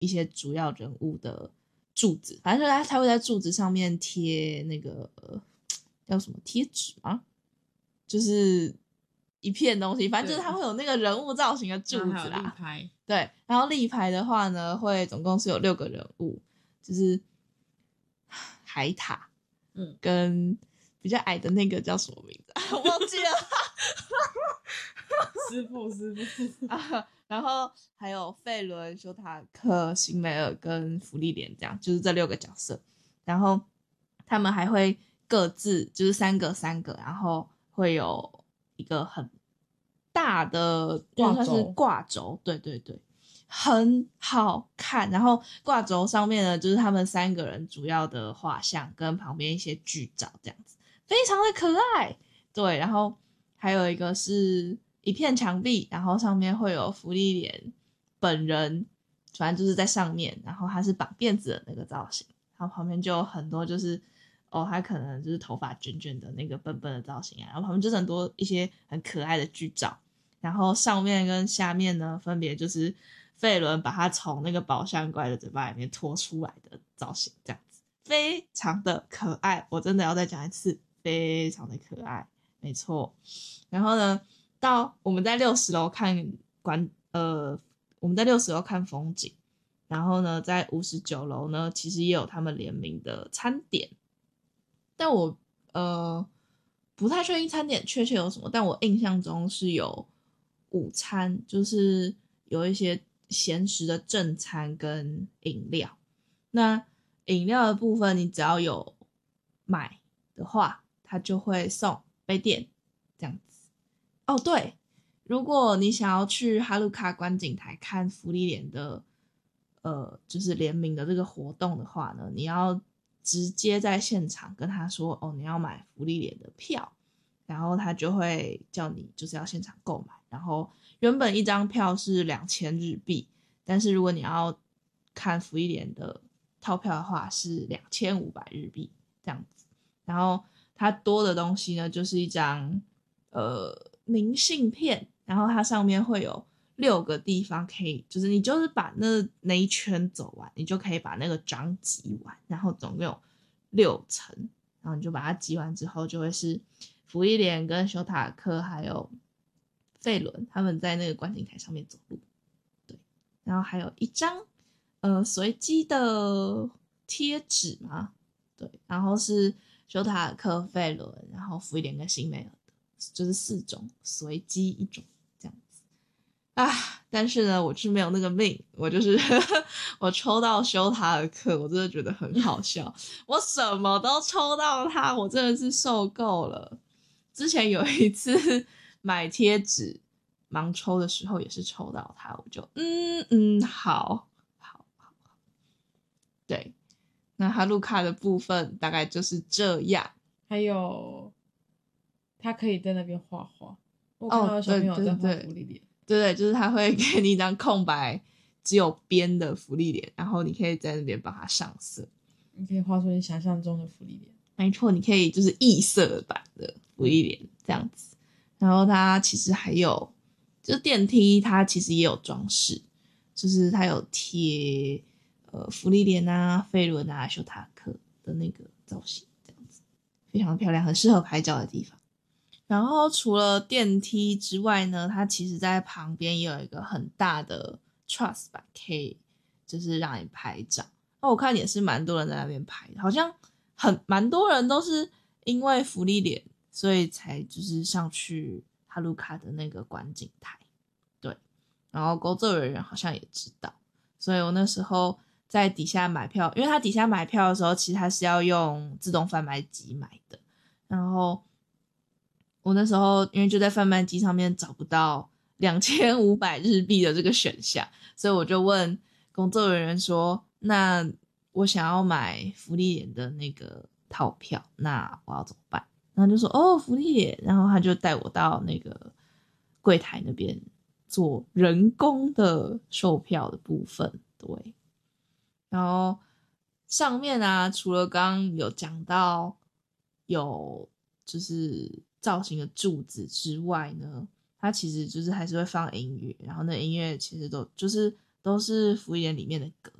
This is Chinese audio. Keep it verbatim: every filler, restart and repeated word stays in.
一些主要人物的柱子，反正他他会在柱子上面贴那个、呃、叫什么贴纸吗？就是一片东西，反正就是它会有那个人物造型的柱子啦。 然后还有立牌， 对，然后立牌的话呢，会总共是有六个人物，就是海獭， 嗯， 跟比较矮的那个叫什么名字？我忘记了。 师傅师傅啊，然后还有费伦、修塔克、辛梅尔跟芙莉莲，这样就是这六个角色。然后他们还会各自就是三个三个，然后会有一个很大的挂算是轴挂轴，对对对，很好看。然后挂轴上面呢，就是他们三个人主要的画像跟旁边一些剧照，这样子非常的可爱。对，然后还有一个是一片墙壁，然后上面会有芙莉莲本人，反正就是在上面，然后他是绑辫子的那个造型，然后旁边就有很多就是哦，他可能就是头发卷卷的那个笨笨的造型啊，然后旁边就是很多一些很可爱的剧照，然后上面跟下面呢，分别就是费伦把他从那个宝箱怪的嘴巴里面拖出来的造型，这样子非常的可爱，我真的要再讲一次，非常的可爱。没错，然后呢，到我们在六十楼看观，呃，我们在六十楼看风景，然后呢，在五十九楼呢，其实也有他们联名的餐点，但我呃不太确定餐点确切有什么，但我印象中是有午餐，就是有一些咸食的正餐跟饮料。那饮料的部分，你只要有买的话，它就会送杯垫这样子。哦，对，如果你想要去哈鲁卡观景台看芙莉莲的呃，就是联名的这个活动的话呢，你要直接在现场跟他说哦，你要买芙莉莲的票，然后他就会叫你就是要现场购买。然后原本一张票是两千日币，但是如果你要看芙莉莲的套票的话是两千五百日币这样子。然后它多的东西呢，就是一张呃明信片，然后它上面会有六个地方可以，就是你就是把那那一圈走完，你就可以把那个章集完，然后总共有六层，然后你就把它集完之后，就会是芙莉莲跟修塔克还有费伦他们在那个观景台上面走路，对，然后还有一张呃随机的贴纸嘛，对，然后是修塔克、费伦，然后芙莉莲跟辛梅尔的，就是四种随机一种这样子啊。但是呢，我就是没有那个命，我就是我抽到修塔尔克，我真的觉得很好笑，我什么都抽到他，我真的是受够了。之前有一次买贴纸盲抽的时候也是抽到他，我就嗯嗯好好好好，对。那哈鲁卡的部分大概就是这样。 还有他可以在那边画画，我看哦， 到小朋友在画对芙莉莲， 对对，就是他会给你一张空白只有边的芙莉莲，然后你可以在那边帮他上色。 你可以画出你想象中的芙莉莲。 没错，你可以就是异色版的芙莉莲这样子。然后它其实还有，就是电梯它其实也有装饰，就是它有贴呃芙莉莲啊、费伦啊、修塔克的那个造型，这样子非常漂亮，很适合拍照的地方。然后除了电梯之外呢，它其实在旁边也有一个很大的 Trust 吧，可以就是让你拍照。那我看也是蛮多人在那边拍的，好像很蛮多人都是因为芙莉莲，所以才就是上去哈鲁卡的那个观景台。对，然后工作人员好像也知道，所以我那时候在底下买票，因为他底下买票的时候，其实他是要用自动贩卖机买的，然后我那时候因为就在贩卖机上面找不到两千五百日币的这个选项，所以我就问工作人员说，那我想要买芙莉莲的那个套票，那我要怎么办？然后就说哦芙莉莲，然后他就带我到那个柜台那边做人工的售票的部分。对，然后上面啊除了刚刚有讲到有就是造型的柱子之外呢，它其实就是还是会放音乐，然后那音乐其实都就是都是福音里面的歌。